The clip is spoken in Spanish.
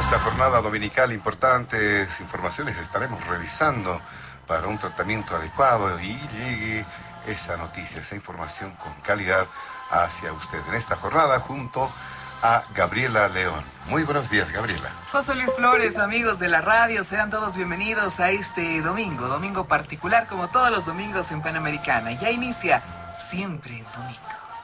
esta jornada dominical importantes informaciones estaremos revisando para un tratamiento adecuado y llegue esa noticia, esa información con calidad hacia usted en esta jornada junto a Gabriela León. Muy buenos días, Gabriela. José Luis Flores, amigos de la radio, sean todos bienvenidos a este domingo particular como todos los domingos en Panamericana. Ya inicia Siempre en Domingo.